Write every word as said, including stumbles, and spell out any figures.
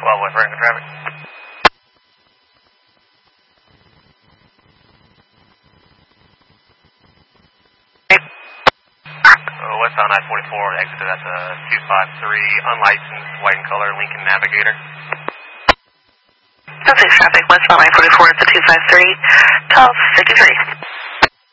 twelve West Rankin traffic. Uh, westbound I forty-four, exit at the two five three, unlicensed, white in color, Lincoln Navigator. That's traffic, westbound I forty-four at the two five three, twelve fifty-three.